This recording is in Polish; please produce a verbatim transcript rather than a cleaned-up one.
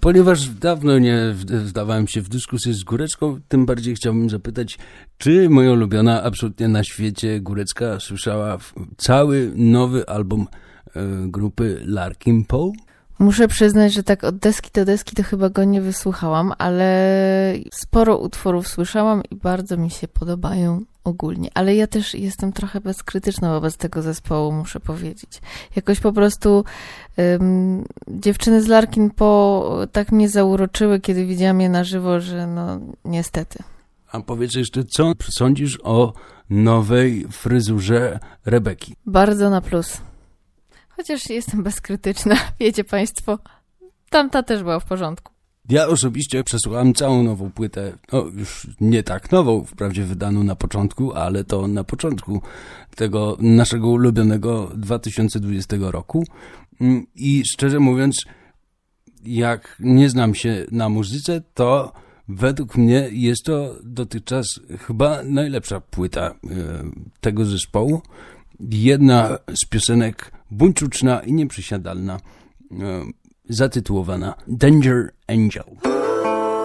Ponieważ dawno nie wdawałem się w dyskusję z Góreczką, tym bardziej chciałbym zapytać, czy moja ulubiona absolutnie na świecie Górecka słyszała cały nowy album grupy Larkin Poe? Muszę przyznać, że tak od deski do deski to chyba go nie wysłuchałam, ale sporo utworów słyszałam i bardzo mi się podobają ogólnie. Ale ja też jestem trochę bezkrytyczna wobec tego zespołu, muszę powiedzieć. Jakoś po prostu um, dziewczyny z Larkin Poe tak mnie zauroczyły, kiedy widziałam je na żywo, że no niestety. A powiedz jeszcze, co sądzisz o nowej fryzurze Rebeki? Bardzo na plus. Chociaż jestem bezkrytyczna, wiecie państwo, tamta też była w porządku. Ja osobiście przesłuchałem całą nową płytę, no już nie tak nową, wprawdzie wydaną na początku, ale to na początku tego naszego ulubionego dwa tysiące dwudziestego roku. I szczerze mówiąc, jak nie znam się na muzyce, to według mnie jest to dotychczas chyba najlepsza płyta tego zespołu. Jedna z piosenek buńczuczna i nieprzysiadalna, zatytułowana Danger Angel.